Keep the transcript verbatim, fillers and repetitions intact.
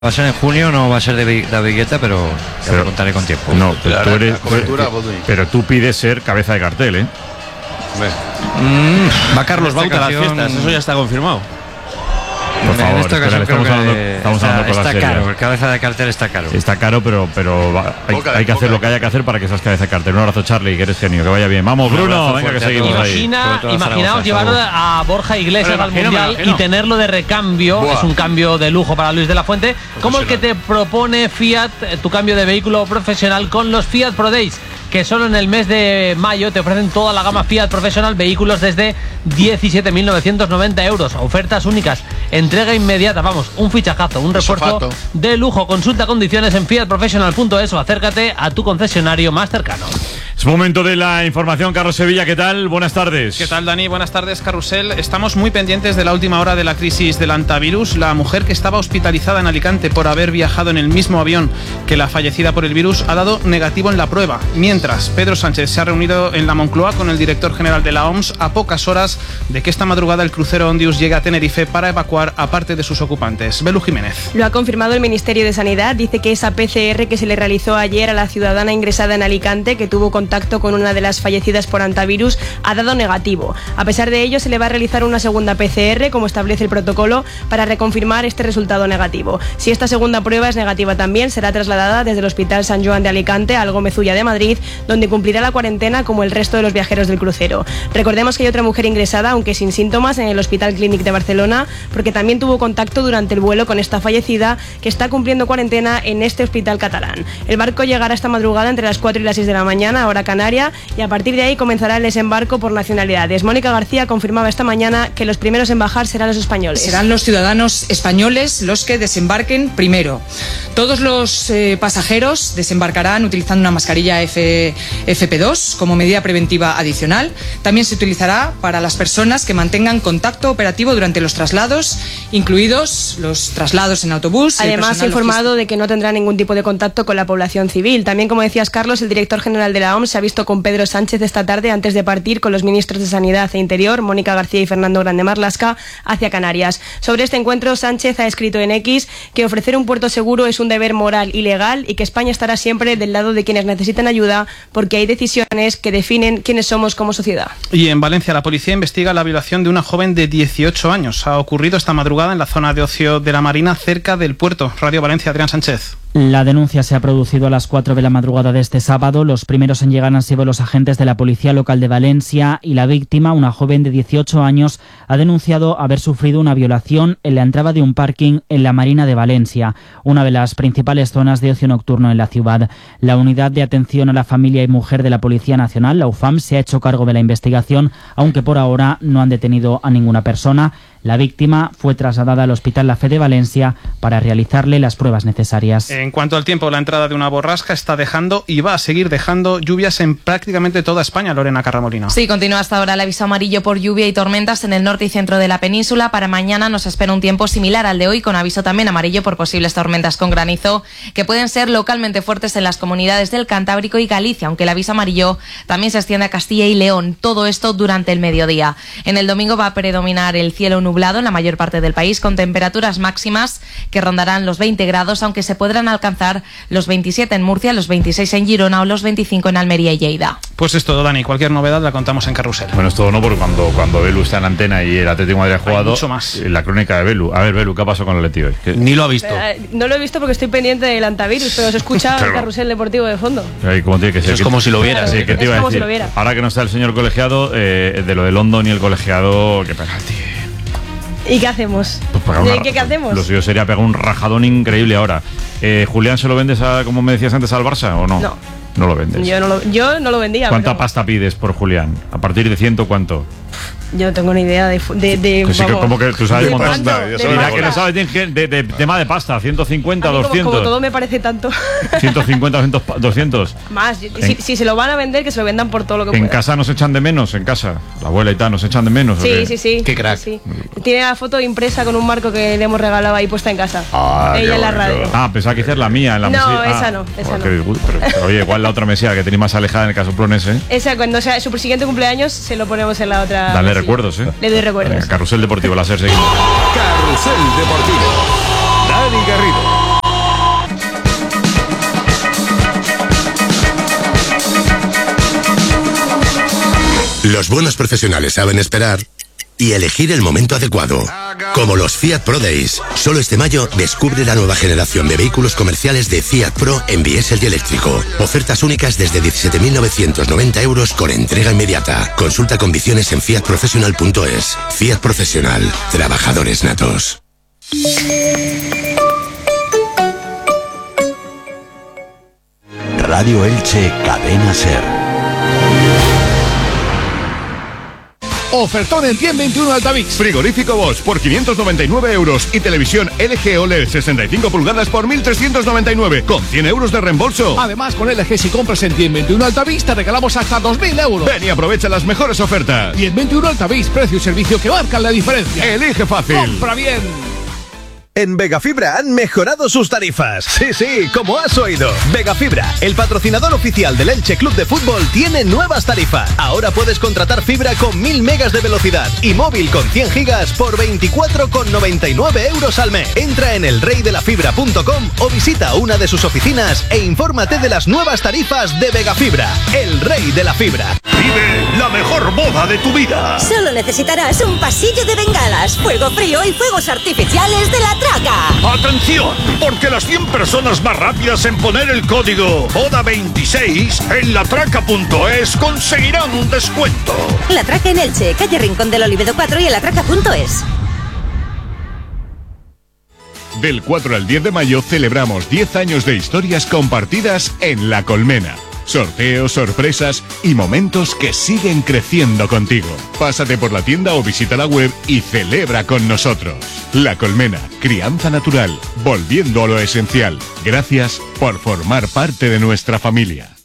Va a ser en junio, no va a ser de David Guetta, pero ya lo contaré con tiempo. No, pero tú, eres, cobertura, tú, pero tú pides ser cabeza de cartel, ¿eh? Mm, va Carlos Bauta a las fiestas, eso ya está confirmado. Por favor, en esta ocasión estamos creo hablando, que estamos está, hablando cosas está serias. caro, el cabeza de cartel está caro. Está caro, pero, pero va, hay, hay que hacer lo que haya que hacer para que seas cabeza de cartel. Un abrazo, Charlie, que eres genio, que vaya bien. Vamos, Bruno, venga que seguimos ahí. Imagina, imaginaos llevar a Borja Iglesias al Mundial y tenerlo de recambio. Buah. Es un cambio de lujo para Luis de la Fuente, como el que te propone Fiat, tu cambio de vehículo profesional con los Fiat Pro Days, que solo en el mes de mayo te ofrecen toda la gama Fiat Professional, vehículos desde diecisiete mil novecientos noventa euros, ofertas únicas, entrega inmediata, vamos, un fichajazo, un refuerzo de lujo. Consulta condiciones en fiat professional punto es o acércate a tu concesionario más cercano. Es momento de la información. Carlos Sevilla, ¿qué tal? Buenas tardes. ¿Qué tal, Dani? Buenas tardes, Carrusel. Estamos muy pendientes de la última hora de la crisis del antivirus. La mujer que estaba hospitalizada en Alicante por haber viajado en el mismo avión que la fallecida por el virus ha dado negativo en la prueba. Mientras, Pedro Sánchez se ha reunido en la Moncloa con el director general de la O M S a pocas horas de que esta madrugada el crucero Ondius llegue a Tenerife para evacuar a parte de sus ocupantes. Belu Jiménez. Lo ha confirmado el Ministerio de Sanidad. Dice que esa P C R que se le realizó ayer a la ciudadana ingresada en Alicante, que tuvo contacto con una de las fallecidas por antivirus, ha dado negativo. A pesar de ello, se le va a realizar una segunda P C R, como establece el protocolo, para reconfirmar este resultado negativo. Si esta segunda prueba es negativa también, será trasladada desde el Hospital Sant Joan de Alicante al Gómez Ulla de Madrid, donde cumplirá la cuarentena como el resto de los viajeros del crucero. Recordemos que hay otra mujer ingresada, aunque sin síntomas, en el Hospital Clínic de Barcelona, porque también tuvo contacto durante el vuelo con esta fallecida, que está cumpliendo cuarentena en este hospital catalán. El barco llegará esta madrugada entre las cuatro y las seis de la mañana, hora canaria, y a partir de ahí comenzará el desembarco por nacionalidades. Mónica García confirmaba esta mañana que los primeros en bajar serán los españoles. Serán los ciudadanos españoles los que desembarquen primero. Todos los eh, pasajeros desembarcarán utilizando una mascarilla F P dos como medida preventiva adicional. También se utilizará para las personas que mantengan contacto operativo durante los traslados, incluidos los traslados en autobús. Además, se ha informado de que no tendrá ningún tipo de contacto con la población civil. También, como decías, Carlos, el director general de la O M S se ha visto con Pedro Sánchez esta tarde antes de partir con los ministros de Sanidad e Interior, Mónica García y Fernando Grande Marlaska, hacia Canarias. Sobre este encuentro, Sánchez ha escrito en X que ofrecer un puerto seguro es un deber moral y legal y que España estará siempre del lado de quienes necesitan ayuda, porque hay decisiones que definen quiénes somos como sociedad. Y en Valencia, la policía investiga la violación de una joven de dieciocho años. Ha ocurrido esta madrugada en la zona de ocio de la Marina, cerca del puerto. Radio Valencia, Adrián Sánchez. La denuncia se ha producido a las cuatro de la madrugada de este sábado. Los primeros en llegar han sido los agentes de la Policía Local de Valencia y la víctima, una joven de dieciocho años, ha denunciado haber sufrido una violación en la entrada de un parking en la Marina de Valencia, una de las principales zonas de ocio nocturno en la ciudad. La Unidad de Atención a la Familia y Mujer de la Policía Nacional, la U F A M, se ha hecho cargo de la investigación, aunque por ahora no han detenido a ninguna persona. La víctima fue trasladada al Hospital La Fe de Valencia para realizarle las pruebas necesarias. En cuanto al tiempo, la entrada de una borrasca está dejando y va a seguir dejando lluvias en prácticamente toda España. Lorena Carramolino. Sí, continúa hasta ahora el aviso amarillo por lluvia y tormentas en el norte y centro de la península. Para mañana nos espera un tiempo similar al de hoy, con aviso también amarillo por posibles tormentas con granizo, que pueden ser localmente fuertes en las comunidades del Cantábrico y Galicia, aunque el aviso amarillo también se extiende a Castilla y León. Todo esto durante el mediodía. En el domingo va a predominar el cielo nublado en la mayor parte del país, con temperaturas máximas que rondarán los veinte grados, aunque se podrán alcanzar los veintisiete en Murcia, los veintiséis en Girona o los veinticinco en Almería y Lleida. Pues es todo, Dani. Cualquier novedad la contamos en Carrusel. Bueno, es todo no, porque cuando, cuando Belu está en la antena y el Atlético de Madrid ha jugado, mucho más. La crónica de Belu. A ver, Belu, ¿qué ha pasado con el Atleti hoy? ¿Qué? Ni lo ha visto. Eh, no lo he visto porque estoy pendiente del antivirus, pero os escucha el Carrusel Deportivo de fondo. Ahí, como tiene que ser. Eso es como si lo viera. Sí, ¿qué te iba a decir? Si ahora que no está el señor colegiado, eh, de lo de London y el colegiado, qué penalti. ¿Y qué hacemos? Pues ¿De una, qué, qué hacemos? Lo suyo sería pegar un rajadón increíble ahora. Eh, ¿Julián se lo vendes, a, como me decías antes, al Barça o no? No. No lo vendes. Yo no lo, yo no lo vendía. ¿Cuánta pero... pasta pides por Julián? ¿A partir de ciento cuánto? Yo no tengo ni idea de... de, de que sí, vamos, como que tú sabes un montón. Mira que no sabes de, de, de tema de pasta, ciento cincuenta, a mí doscientos. Como, como todo me parece tanto. ciento cincuenta, doscientos. Más. Si, si se lo van a vender, que se lo vendan por todo lo que ¿En puedan. casa nos echan de menos? ¿En casa? La abuela y tal, ¿nos echan de menos? Sí, ¿o qué? sí, sí. Qué crack. Sí, sí. Tiene la foto impresa con un marco que le hemos regalado ahí puesta en casa. Ah, ella en la radio. Ah, pensaba que esa es la mía. En la no, mesilla. esa ah, no. Esa oh, no. Pero, pero, oye, igual la otra mesilla que tenéis más alejada en el casoplón ese. Esa, cuando sea su siguiente cumpleaños, se lo ponemos en la otra. Dale mesilla. recuerdos, ¿eh? Le doy recuerdos. Venga, Carrusel Deportivo, la ser seguimos. Carrusel Deportivo. Dani Garrido. Los buenos profesionales saben esperar y elegir el momento adecuado. Como los Fiat Pro Days. Solo este mayo descubre la nueva generación de vehículos comerciales de Fiat Pro en diésel y eléctrico. Ofertas únicas desde diecisiete mil novecientos noventa euros con entrega inmediata. Consulta condiciones en fiat professional punto es. Fiat Profesional. Trabajadores natos. Radio Elche, Cadena Ser. Ofertón en Cien veintiuno Altavix. Frigorífico Bosch por quinientos noventa y nueve euros y televisión L G O L E D sesenta y cinco pulgadas por mil trescientos noventa y nueve con cien euros de reembolso. Además, con L G, si compras en Cien veintiuno Altavix te regalamos hasta dos mil euros. Ven y aprovecha las mejores ofertas. Cien veintiuno Altavix, precio y servicio que marcan la diferencia. Elige fácil. Compra bien. En Vegafibra han mejorado sus tarifas. Sí, sí, como has oído. Vegafibra, el patrocinador oficial del Elche Club de Fútbol, tiene nuevas tarifas. Ahora puedes contratar fibra con mil megas de velocidad y móvil con cien gigas por veinticuatro con noventa y nueve euros al mes. Entra en el rey de la fibra punto com o visita una de sus oficinas e infórmate de las nuevas tarifas de Vegafibra, el rey de la fibra. Vive la mejor boda de tu vida. Solo necesitarás un pasillo de bengalas, fuego frío y fuegos artificiales de la Traca. ¡Atención! Porque las cien personas más rápidas en poner el código boda veintiséis en latraca punto es conseguirán un descuento. La Traca en Elche, calle Rincón del Olivedo cuatro y en latraca punto es. Del cuatro al diez de mayo celebramos diez años de historias compartidas en La Colmena. Sorteos, sorpresas y momentos que siguen creciendo contigo. Pásate por la tienda o visita la web y celebra con nosotros. La Colmena, crianza natural, volviendo a lo esencial. Gracias por formar parte de nuestra familia.